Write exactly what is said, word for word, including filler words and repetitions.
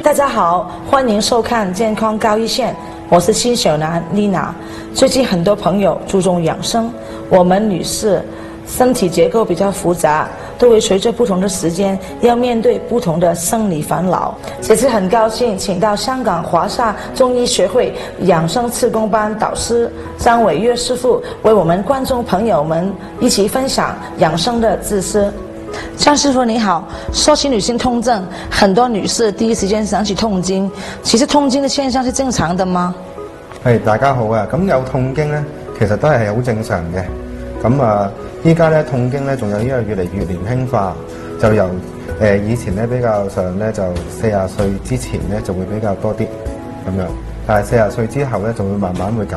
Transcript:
大家好，欢迎收看健康高一线，我是新小南丽娜。最近很多朋友注重养生，我们女士身体结构比较复杂，都会随着不同的时间要面对不同的生理烦恼。这次很高兴请到香港华夏中医学会养生次公班导师张伟岳师傅，为我们观众朋友们一起分享养生的知识。张师傅你好，说起女性痛症，很多女士第一時間想起痛經，其實痛經嘅現象是正常的嗎？ 係大家好啊！咁有痛經咧，其實都係好正常嘅。咁啊，依家咧痛經咧，仲有因為越嚟越年輕化，就由誒、呃、以前咧比較上咧就四十歲之前咧就會比較多啲咁樣，但係四十歲之後咧就會慢慢會減